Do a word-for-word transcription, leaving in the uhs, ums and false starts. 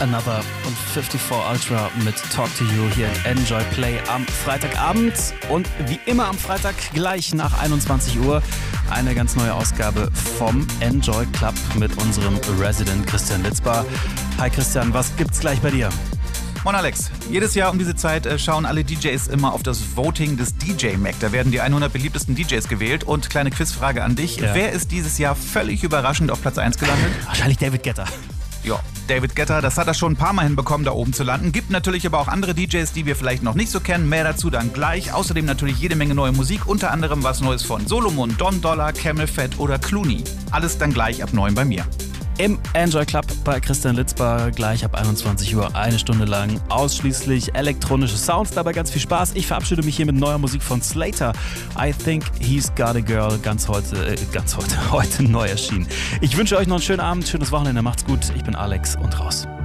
Another und fünfundfünfzig Ultra mit Talk to You hier in Enjoy Play am Freitagabend. Und wie immer am Freitag gleich nach einundzwanzig Uhr eine ganz neue Ausgabe vom Enjoy Club mit unserem Resident Christian Litzbar. Hi Christian, was gibt's gleich bei dir? Moin Alex, jedes Jahr um diese Zeit äh, schauen alle D Js immer auf das Voting des D J-Mag. Da werden die hundert beliebtesten D Js gewählt. Und kleine Quizfrage an dich. Ja. Wer ist dieses Jahr völlig überraschend auf Platz eins gelandet? Wahrscheinlich David Guetta. Ja, David Guetta, das hat er schon ein paar Mal hinbekommen, da oben zu landen. Gibt natürlich aber auch andere D Js, die wir vielleicht noch nicht so kennen. Mehr dazu dann gleich. Außerdem natürlich jede Menge neue Musik. Unter anderem was Neues von Solomon, Don Dollar, Camel Fat oder Clooney. Alles dann gleich ab neun bei mir. Im Enjoy Club bei Christian Litzbar gleich ab einundzwanzig Uhr, eine Stunde lang ausschließlich elektronische Sounds, dabei ganz viel Spaß. Ich verabschiede mich hier mit neuer Musik von Slater. I Think He's Got a Girl, ganz heute, äh, ganz heute, heute neu erschienen. Ich wünsche euch noch einen schönen Abend, schönes Wochenende, macht's gut. Ich bin Alex und raus.